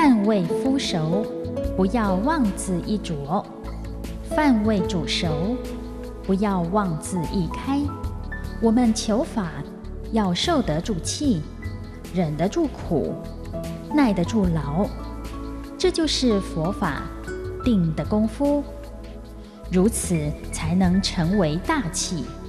饭未孵熟，不要妄自一啄；饭未煮熟，不要妄自一开。我们求法要受得住气，忍得住苦，耐得住劳，这就是佛法定的功夫，如此才能成为大器。